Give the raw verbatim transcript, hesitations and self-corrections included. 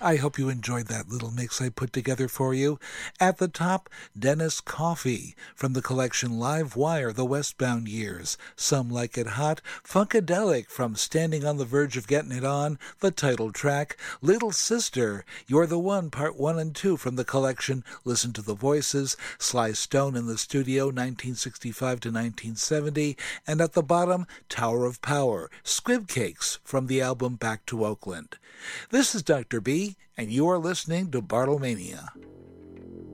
I hope you enjoyed that little mix I put together for you. At the top, Dennis Coffey from the collection Live Wire, The Westbound Years. Some Like It Hot. Funkadelic from Standing on the Verge of Getting It On, the title track. Little Sister, You're the One, Part one and two from the collection Listen to the Voices. Sly Stone in the Studio, nineteen sixty-five to nineteen seventy. And at the bottom, Tower of Power, Squib Cakes from the album Back to Oakland. This is Doctor B, and you are listening to Bartlemania.